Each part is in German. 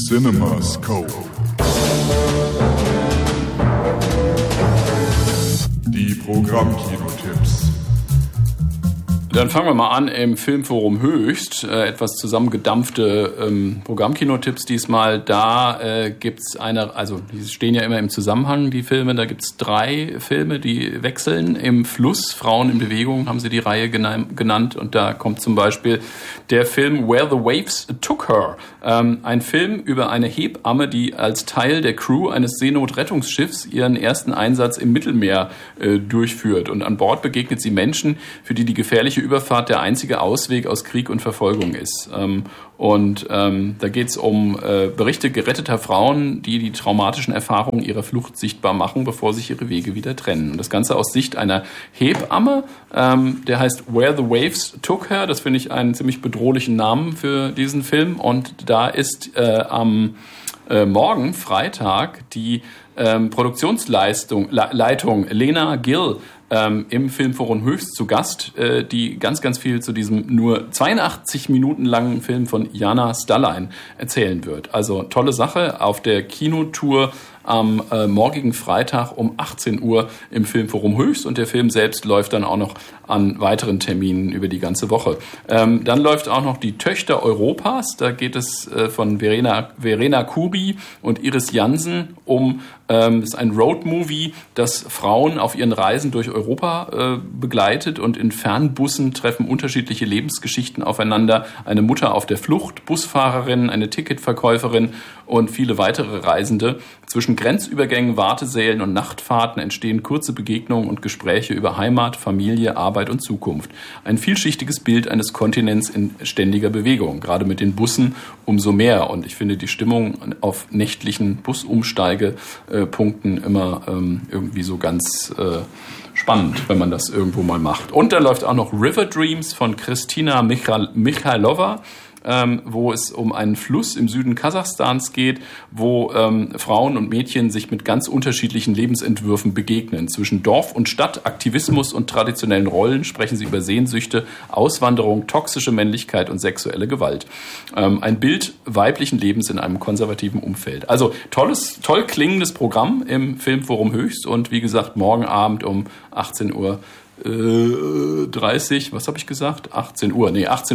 CinemaScope. Die Programmkinotipps. Dann fangen wir mal an im Filmforum Höchst. Etwas zusammengedampfte Programmkinotipps diesmal. Da gibt's die stehen ja immer im Zusammenhang, die Filme. Da gibt's 3 Filme, die wechseln. Im Fluss, Frauen in Bewegung, haben sie die Reihe genannt. Und da kommt zum Beispiel der Film Where the Waves Took Her. Ein Film über eine Hebamme, die als Teil der Crew eines Seenotrettungsschiffs ihren ersten Einsatz im Mittelmeer durchführt. Und an Bord begegnet sie Menschen, für die gefährliche Überfahrt der einzige Ausweg aus Krieg und Verfolgung ist. Da geht es um Berichte geretteter Frauen, die traumatischen Erfahrungen ihrer Flucht sichtbar machen, bevor sich ihre Wege wieder trennen. Und das Ganze aus Sicht einer Hebamme, der heißt Where the Waves Took Her. Das finde ich einen ziemlich bedrohlichen Namen für diesen Film. Und da ist am morgen, Freitag, die Produktionsleitung Lena Gill im Filmforum Höchst zu Gast, die ganz, ganz viel zu diesem nur 82 Minuten langen Film von Jana Stallein erzählen wird. Also tolle Sache auf der Kinotour am morgigen Freitag um 18 Uhr im Filmforum Höchst, und der Film selbst läuft dann auch noch an weiteren Terminen über die ganze Woche. Dann läuft auch noch die Töchter Europas. Da geht es von Verena Kubi und Iris Jansen ist ein Roadmovie, das Frauen auf ihren Reisen durch Europa begleitet, und in Fernbussen treffen unterschiedliche Lebensgeschichten aufeinander. Eine Mutter auf der Flucht, Busfahrerin, eine Ticketverkäuferin und viele weitere Reisende. Zwischen Grenzübergängen, Wartesälen und Nachtfahrten entstehen kurze Begegnungen und Gespräche über Heimat, Familie, Arbeit und Zukunft. Ein vielschichtiges Bild eines Kontinents in ständiger Bewegung, gerade mit den Bussen umso mehr. Und ich finde die Stimmung auf nächtlichen Busumsteigepunkten immer irgendwie so ganz spannend, wenn man das irgendwo mal macht. Und da läuft auch noch River Dreams von Kristina Michailova, wo es um einen Fluss im Süden Kasachstans geht, wo Frauen und Mädchen sich mit ganz unterschiedlichen Lebensentwürfen begegnen. Zwischen Dorf und Stadt, Aktivismus und traditionellen Rollen sprechen sie über Sehnsüchte, Auswanderung, toxische Männlichkeit und sexuelle Gewalt. Ein Bild weiblichen Lebens in einem konservativen Umfeld. Also toll klingendes Programm im Filmforum Höchst, und wie gesagt, morgen Abend um 18 Uhr 30, was habe ich gesagt? 18 Uhr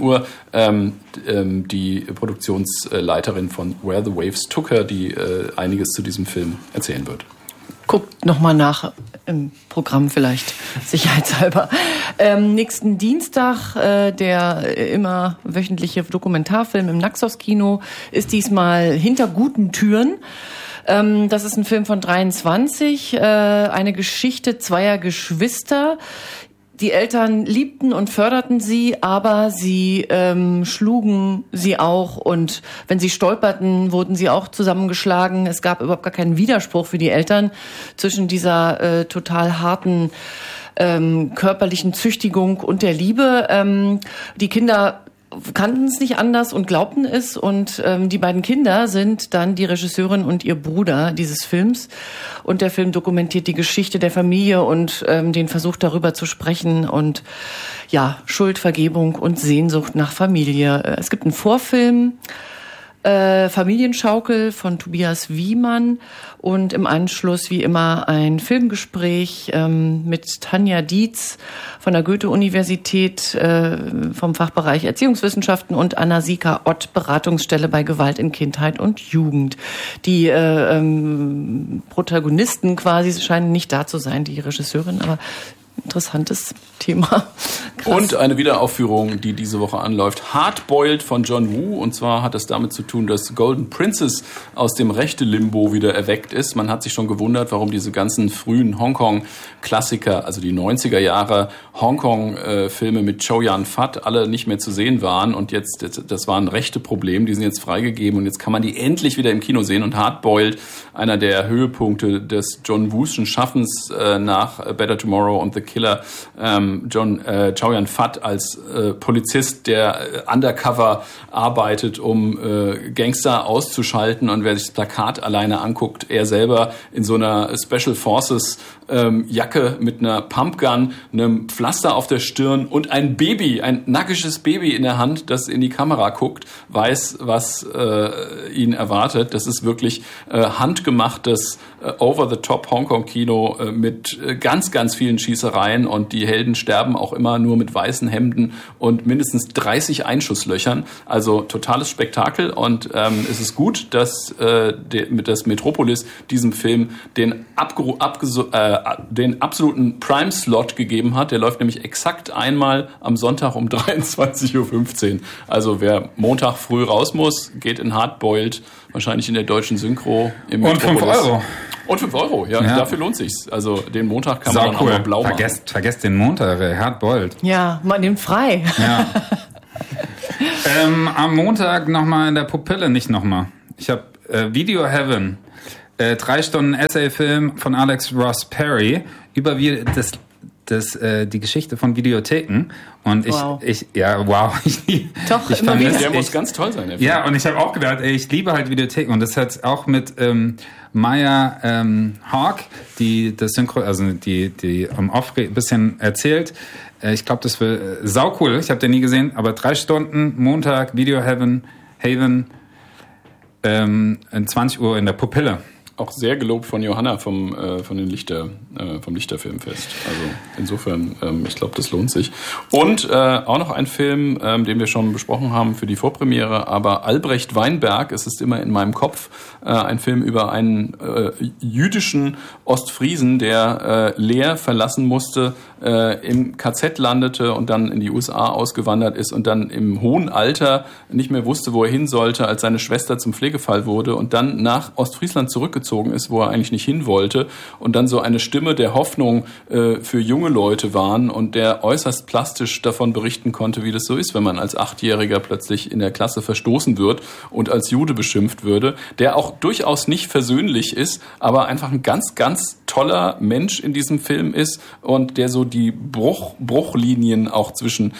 die Produktionsleiterin von Where the Waves Took Her, die einiges zu diesem Film erzählen wird. Guckt nochmal nach im Programm vielleicht, sicherheitshalber. Nächsten Dienstag, der immer wöchentliche Dokumentarfilm im Naxos-Kino, ist diesmal Hinter guten Türen. Das ist ein Film von 23, eine Geschichte zweier Geschwister. Die Eltern liebten und förderten sie, aber sie schlugen sie auch, und wenn sie stolperten, wurden sie auch zusammengeschlagen. Es gab überhaupt gar keinen Widerspruch für die Eltern zwischen dieser total harten körperlichen Züchtigung und der Liebe. Die Kinder kannten es nicht anders und glaubten es, und die beiden Kinder sind dann die Regisseurin und ihr Bruder dieses Films, und der Film dokumentiert die Geschichte der Familie und den Versuch, darüber zu sprechen, und ja, Schuld, Vergebung und Sehnsucht nach Familie. Es gibt einen Vorfilm, Familienschaukel von Tobias Wiemann, und im Anschluss wie immer ein Filmgespräch mit Tanja Dietz von der Goethe-Universität vom Fachbereich Erziehungswissenschaften und Anna-Sika Ott, Beratungsstelle bei Gewalt in Kindheit und Jugend. Die Protagonisten quasi scheinen nicht da zu sein, die Regisseurin, aber interessantes Thema. Krass. Und eine Wiederaufführung, die diese Woche anläuft, Hardboiled von John Woo. Und zwar hat es damit zu tun, dass Golden Princess aus dem Rechte-Limbo wieder erweckt ist. Man hat sich schon gewundert, warum diese ganzen frühen Hongkong-Klassiker, also die 90er Jahre Hongkong-Filme mit Chow Yun-Fat, alle nicht mehr zu sehen waren. Und jetzt, das war ein Rechte-Problem, die sind jetzt freigegeben, und jetzt kann man die endlich wieder im Kino sehen. Und Hardboiled, einer der Höhepunkte des John Woo'schen Schaffens nach Better Tomorrow und The Killer Chow Yun-Fat als Polizist, der undercover arbeitet, um Gangster auszuschalten. Und wer sich das Plakat alleine anguckt, er selber in so einer Special Forces Jacke mit einer Pumpgun, einem Pflaster auf der Stirn und ein Baby, ein nackisches Baby in der Hand, das in die Kamera guckt, weiß, was ihn erwartet. Das ist wirklich handgemachtes Over-the-Top Hongkong-Kino mit ganz, ganz vielen Schießereien, und die Helden sterben auch immer nur mit weißen Hemden und mindestens 30 Einschusslöchern. Also totales Spektakel, und es ist gut, dass das Metropolis diesem Film den absoluten Prime-Slot gegeben hat. Der läuft nämlich exakt einmal am Sonntag um 23.15 Uhr. Also wer Montag früh raus muss, geht in Hardboiled, wahrscheinlich in der deutschen Synchro. Im und 5 Euro. Und 5 Euro, ja. Dafür lohnt sich's. Also den Montag kann man dann cool. auch mal blau machen. Vergesst den Montag, Hardboiled. Ja, man nimmt frei. Ja. Am Montag nochmal in der Pupille, nicht nochmal. Ich habe Video Heaven, 3 Stunden Essay-Film von Alex Ross Perry über die Geschichte von Videotheken. Und wow. Der muss ganz toll sein. Der Film. Ja, und ich habe auch gedacht, ich liebe halt Videotheken. Und das hat auch mit Maya Hawke, die das Synchro, also die Off ein bisschen erzählt. Ich glaube, das wird sau cool. Ich habe den nie gesehen, aber 3 Stunden Montag Video Haven 20 Uhr in der Pupille. Auch sehr gelobt von Johanna vom Lichterfilmfest. Also insofern, ich glaube, das lohnt sich. Und auch noch ein Film, den wir schon besprochen haben für die Vorpremiere, aber Albrecht Weinberg, es ist immer in meinem Kopf, ein Film über einen jüdischen Ostfriesen, der Leer verlassen musste, im KZ landete und dann in die USA ausgewandert ist und dann im hohen Alter nicht mehr wusste, wo er hin sollte, als seine Schwester zum Pflegefall wurde und dann nach Ostfriesland zurückgezogen ist, wo er eigentlich nicht hin wollte, und dann so eine Stimme der Hoffnung für junge Leute waren und der äußerst plastisch davon berichten konnte, wie das so ist, wenn man als 8-Jähriger plötzlich in der Klasse verstoßen wird und als Jude beschimpft würde, der auch durchaus nicht versöhnlich ist, aber einfach ein ganz, ganz toller Mensch in diesem Film ist und der so die Bruchlinien auch zwischen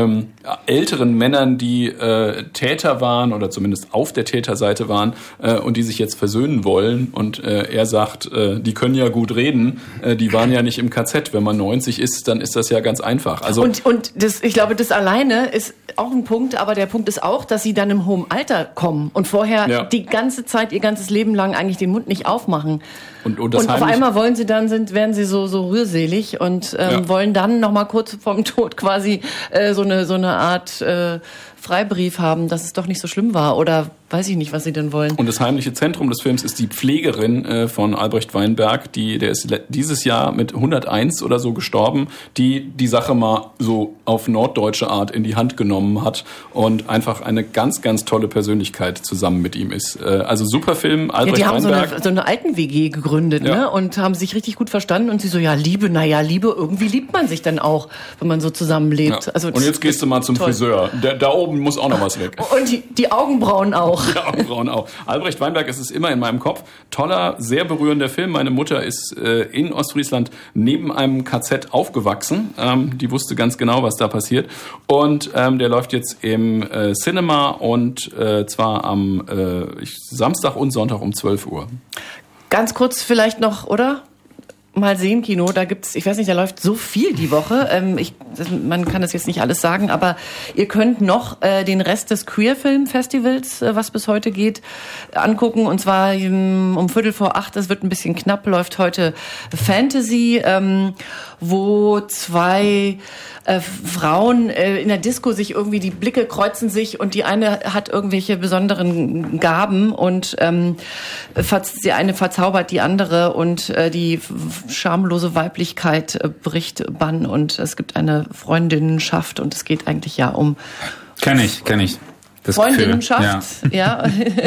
älteren Männern, die Täter waren oder zumindest auf der Täterseite waren und die sich jetzt versöhnen wollen, und er sagt, die können ja gut reden, die waren ja nicht im KZ. Wenn man 90 ist, dann ist das ja ganz einfach. Also und das, ich glaube, das alleine ist auch ein Punkt, aber der Punkt ist auch, dass sie dann im hohen Alter kommen und vorher die ganze Zeit, ihr ganzes Leben lang eigentlich den Mund nicht aufmachen. Und auf einmal werden sie so rührselig und wollen dann noch mal kurz vorm Tod quasi so eine Art Freibrief haben, dass es doch nicht so schlimm war, oder weiß ich nicht, was sie denn wollen. Und das heimliche Zentrum des Films ist die Pflegerin von Albrecht Weinberg, der ist dieses Jahr mit 101 oder so gestorben, die Sache mal so auf norddeutsche Art in die Hand genommen hat und einfach eine ganz, ganz tolle Persönlichkeit zusammen mit ihm ist. Also super Film, Albrecht Weinberg. Die haben so eine Alten-WG gegründet, ne? Und haben sich richtig gut verstanden, und sie so, Liebe, irgendwie liebt man sich dann auch, wenn man so zusammenlebt. Ja. Also, und jetzt gehst du mal zum Friseur. Da oben muss auch noch was weg. Und die Augenbrauen auch. Die Augenbrauen auch. Albrecht Weinberg, es ist immer in meinem Kopf. Toller, sehr berührender Film. Meine Mutter ist in Ostfriesland neben einem KZ aufgewachsen. Die wusste ganz genau, was da passiert. Und der läuft jetzt im Cinema, und zwar am Samstag und Sonntag um 12 Uhr. Ganz kurz vielleicht noch, oder? Mal sehen, Kino, da gibt's, ich weiß nicht, da läuft so viel die Woche. Man kann das jetzt nicht alles sagen, aber ihr könnt noch den Rest des Queer-Film-Festivals, was bis heute geht, angucken. Und zwar um 7:45, das wird ein bisschen knapp, läuft heute Fantasy, wo 2 Frauen in der Disco sich irgendwie, die Blicke kreuzen sich, und die eine hat irgendwelche besonderen Gaben, und die eine verzaubert die andere, und die schamlose Weiblichkeit bricht Bann, und es gibt eine Freundinnenschaft, und es geht eigentlich um... Kenn ich. Freundinnenschaft. Ja.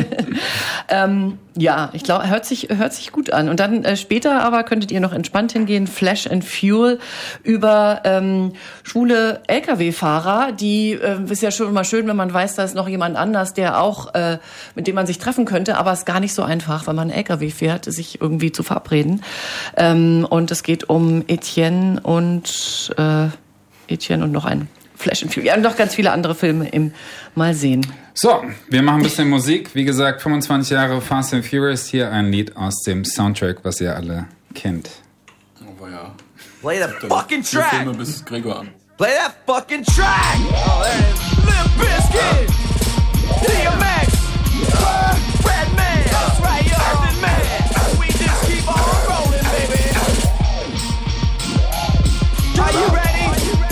Ja, ich glaube, hört sich gut an. Und dann später aber könntet ihr noch entspannt hingehen, Flash and Fuel über schwule LKW-Fahrer, die ist ja schon immer schön, wenn man weiß, da ist noch jemand anders, der auch, mit dem man sich treffen könnte, aber es ist gar nicht so einfach, wenn man einen LKW fährt, sich irgendwie zu verabreden. Und es geht um Etienne und noch einen. Flash and Fury. Wir haben noch ganz viele andere Filme im Mal sehen. So, wir machen ein bisschen Musik. Wie gesagt, 25 Jahre Fast and Furious. Hier ein Lied aus dem Soundtrack, was ihr alle kennt. Oh ja. Play the fucking track. Filme bis Gregor an. Play that fucking track. Oh, there it is. Limp Bizkit. DMX. Redman. That's right, you heard it, man. We just keep on rolling, baby. Are you ready?